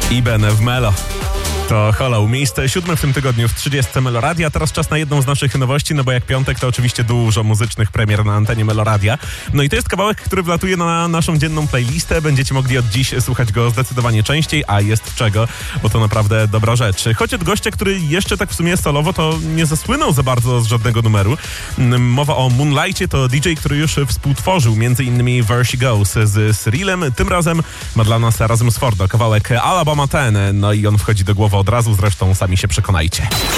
I Ben w Melo. To Hollow, miejsce 7 w tym tygodniu w 30 Meloradia. Teraz czas na jedną z naszych nowości, no bo jak piątek to oczywiście dużo muzycznych premier na antenie Meloradia. No i to jest kawałek, który wlatuje na naszą dzienną playlistę. Będziecie mogli od dziś słuchać go zdecydowanie częściej, a jest czego, bo to naprawdę dobra rzecz. Choć od gościa, który jeszcze tak w sumie solowo, to nie zasłynął za bardzo z żadnego numeru. Mowa o Moonlightie, to DJ, który już współtworzył m.in. Where She Goes z Cyrilem. Tym razem ma dla nas razem z Fordo kawałek Alabama 10. No i on wchodzi do głowy od razu, zresztą sami się przekonajcie.